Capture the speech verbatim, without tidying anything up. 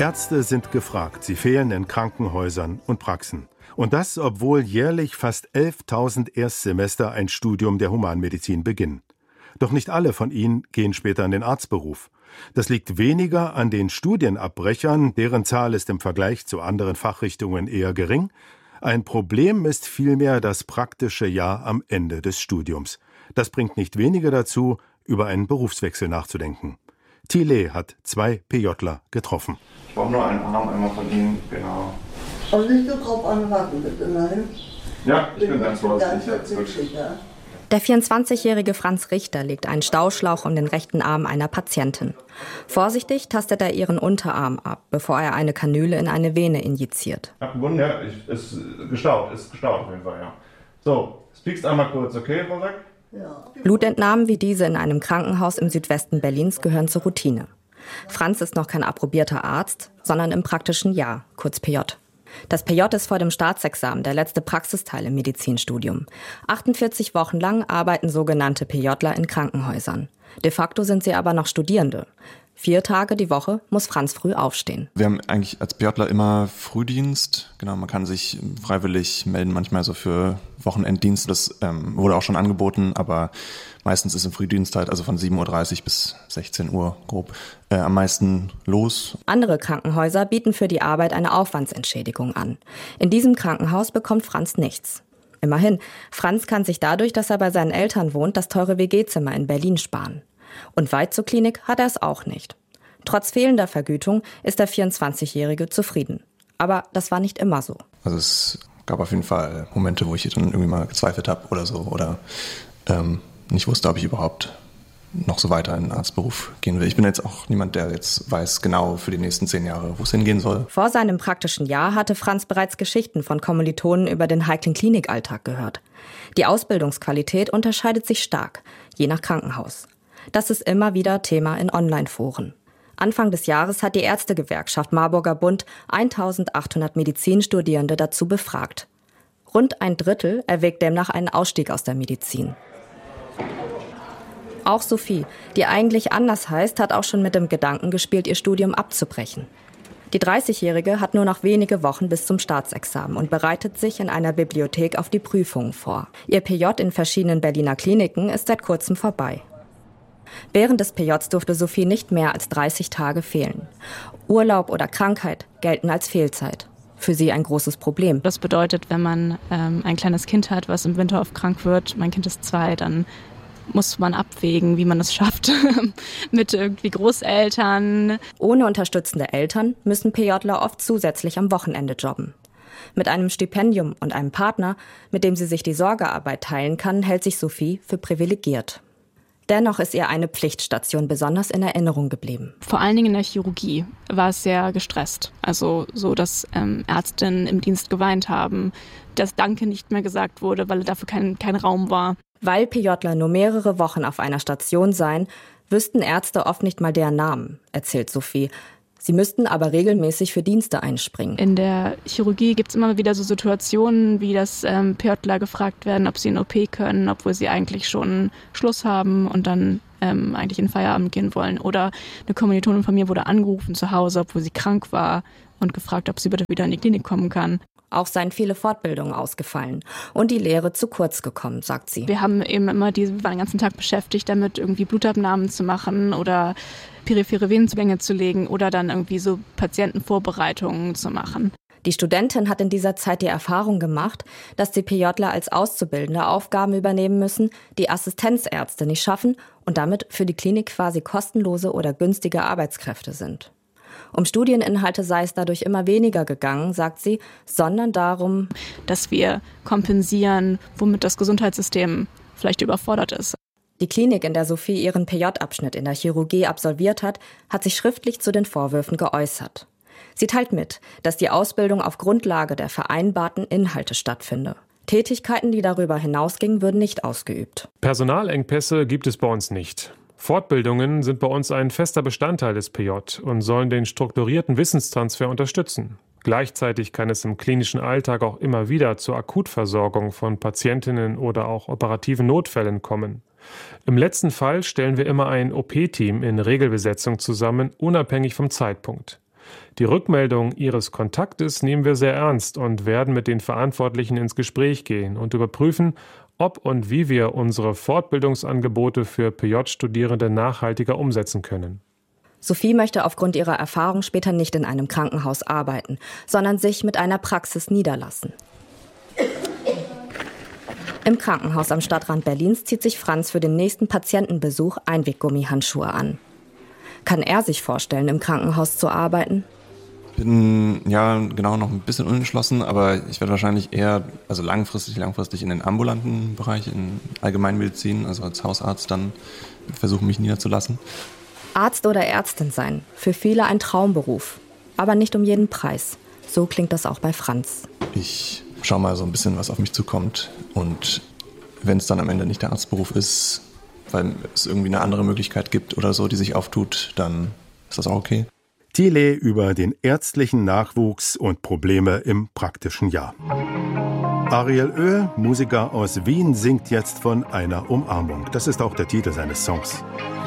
Ärzte sind gefragt, sie fehlen in Krankenhäusern und Praxen. Und das, obwohl jährlich fast elftausend Erstsemester ein Studium der Humanmedizin beginnen. Doch nicht alle von ihnen gehen später in den Arztberuf. Das liegt weniger an den Studienabbrechern, deren Zahl ist im Vergleich zu anderen Fachrichtungen eher gering. Ein Problem ist vielmehr das praktische Jahr am Ende des Studiums. Das bringt nicht wenige dazu, über einen Berufswechsel nachzudenken. Thiele hat zwei PJler getroffen. Ich brauche nur einen Arm einmal von Ihnen, genau. Und nicht so grob anraten, bitte, nein. Ja, ich bin, bin ganz vorsichtig. Der vierundzwanzigjährige Franz Richter legt einen Stauschlauch um den rechten Arm einer Patientin. Vorsichtig tastet er ihren Unterarm ab, bevor er eine Kanüle in eine Vene injiziert. Abgebunden, ja, ist gestaut, ist gestaut auf jeden Fall, ja. So, spiekst einmal kurz, okay, Frau Sack? Ja. Blutentnahmen wie diese in einem Krankenhaus im Südwesten Berlins gehören zur Routine. Franz ist noch kein approbierter Arzt, sondern im praktischen Jahr, kurz P J. Das P J ist vor dem Staatsexamen der letzte Praxisteil im Medizinstudium. achtundvierzig Wochen lang arbeiten sogenannte PJler in Krankenhäusern. De facto sind sie aber noch Studierende. Vier Tage die Woche muss Franz früh aufstehen. Wir haben eigentlich als PJler immer Frühdienst. Genau, man kann sich freiwillig melden, manchmal so für Wochenenddienst. Das ähm, wurde auch schon angeboten, aber meistens ist im Frühdienst halt, also von sieben Uhr dreißig bis sechzehn Uhr grob, äh, am meisten los. Andere Krankenhäuser bieten für die Arbeit eine Aufwandsentschädigung an. In diesem Krankenhaus bekommt Franz nichts. Immerhin, Franz kann sich dadurch, dass er bei seinen Eltern wohnt, das teure W G-Zimmer in Berlin sparen. Und weit zur Klinik hat er es auch nicht. Trotz fehlender Vergütung ist der vierundzwanzigjährige zufrieden. Aber das war nicht immer so. Also es gab auf jeden Fall Momente, wo ich dann irgendwie mal gezweifelt habe oder so. Oder ähm, nicht wusste, ob ich überhaupt noch so weiter in den Arztberuf gehen will. Ich bin jetzt auch niemand, der jetzt weiß genau für die nächsten zehn Jahre, wo es hingehen soll. Vor seinem praktischen Jahr hatte Franz bereits Geschichten von Kommilitonen über den heiklen Klinikalltag gehört. Die Ausbildungsqualität unterscheidet sich stark, je nach Krankenhaus. Das ist immer wieder Thema in Online-Foren. Anfang des Jahres hat die Ärztegewerkschaft Marburger Bund eintausendachthundert Medizinstudierende dazu befragt. Rund ein Drittel erwägt demnach einen Ausstieg aus der Medizin. Auch Sophie, die eigentlich anders heißt, hat auch schon mit dem Gedanken gespielt, ihr Studium abzubrechen. Die dreißigjährige hat nur noch wenige Wochen bis zum Staatsexamen und bereitet sich in einer Bibliothek auf die Prüfungen vor. Ihr P J in verschiedenen Berliner Kliniken ist seit kurzem vorbei. Während des P Js durfte Sophie nicht mehr als dreißig Tage fehlen. Urlaub oder Krankheit gelten als Fehlzeit. Für sie ein großes Problem. Das bedeutet, wenn man ähm, ein kleines Kind hat, was im Winter oft krank wird, mein Kind ist zwei, dann muss man abwägen, wie man es schafft mit irgendwie Großeltern. Ohne unterstützende Eltern müssen PJler oft zusätzlich am Wochenende jobben. Mit einem Stipendium und einem Partner, mit dem sie sich die Sorgearbeit teilen kann, hält sich Sophie für privilegiert. Dennoch ist ihr eine Pflichtstation besonders in Erinnerung geblieben. Vor allen Dingen in der Chirurgie war es sehr gestresst. Also so, dass ähm, Ärztinnen im Dienst geweint haben, dass Danke nicht mehr gesagt wurde, weil dafür kein, kein Raum war. Weil PJler nur mehrere Wochen auf einer Station seien, wüssten Ärzte oft nicht mal deren Namen, erzählt Sophie. Sie müssten aber regelmäßig für Dienste einspringen. In der Chirurgie gibt es immer wieder so Situationen, wie dass ähm, PJler gefragt werden, ob sie in O P können, obwohl sie eigentlich schon Schluss haben und dann ähm, eigentlich in Feierabend gehen wollen. Oder eine Kommilitonin von mir wurde angerufen zu Hause, obwohl sie krank war und gefragt, ob sie bitte wieder in die Klinik kommen kann. Auch seien viele Fortbildungen ausgefallen und die Lehre zu kurz gekommen, sagt sie. Wir haben eben immer diese, wir waren den ganzen Tag beschäftigt damit, irgendwie Blutabnahmen zu machen oder periphere Venenzugänge zu legen oder dann irgendwie so Patientenvorbereitungen zu machen. Die Studentin hat in dieser Zeit die Erfahrung gemacht, dass die PJler als Auszubildende Aufgaben übernehmen müssen, die Assistenzärzte nicht schaffen und damit für die Klinik quasi kostenlose oder günstige Arbeitskräfte sind. Um Studieninhalte sei es dadurch immer weniger gegangen, sagt sie, sondern darum, dass wir kompensieren, womit das Gesundheitssystem vielleicht überfordert ist. Die Klinik, in der Sophie ihren P J-Abschnitt in der Chirurgie absolviert hat, hat sich schriftlich zu den Vorwürfen geäußert. Sie teilt mit, dass die Ausbildung auf Grundlage der vereinbarten Inhalte stattfinde. Tätigkeiten, die darüber hinausgingen, würden nicht ausgeübt. Personalengpässe gibt es bei uns nicht. Fortbildungen sind bei uns ein fester Bestandteil des P J und sollen den strukturierten Wissenstransfer unterstützen. Gleichzeitig kann es im klinischen Alltag auch immer wieder zur Akutversorgung von Patientinnen oder auch operativen Notfällen kommen. Im letzten Fall stellen wir immer ein O P-Team in Regelbesetzung zusammen, unabhängig vom Zeitpunkt. Die Rückmeldung Ihres Kontaktes nehmen wir sehr ernst und werden mit den Verantwortlichen ins Gespräch gehen und überprüfen, ob und wie wir unsere Fortbildungsangebote für P J-Studierende nachhaltiger umsetzen können. Sophie möchte aufgrund ihrer Erfahrung später nicht in einem Krankenhaus arbeiten, sondern sich mit einer Praxis niederlassen. Im Krankenhaus am Stadtrand Berlins zieht sich Franz für den nächsten Patientenbesuch Einweggummihandschuhe an. Kann er sich vorstellen, im Krankenhaus zu arbeiten? Bin ja genau noch ein bisschen unentschlossen, aber ich werde wahrscheinlich eher, also langfristig, langfristig in den ambulanten Bereich, in Allgemeinmedizin, also als Hausarzt dann versuchen, mich niederzulassen. Arzt oder Ärztin sein, für viele ein Traumberuf, aber nicht um jeden Preis. So klingt das auch bei Franz. Ich schaue mal so ein bisschen, was auf mich zukommt, und wenn es dann am Ende nicht der Arztberuf ist, weil es irgendwie eine andere Möglichkeit gibt oder so, die sich auftut, dann ist das auch okay. Thiele über den ärztlichen Nachwuchs und Probleme im praktischen Jahr. Ariel Oehl, Musiker aus Wien, singt jetzt von einer Umarmung. Das ist auch der Titel seines Songs.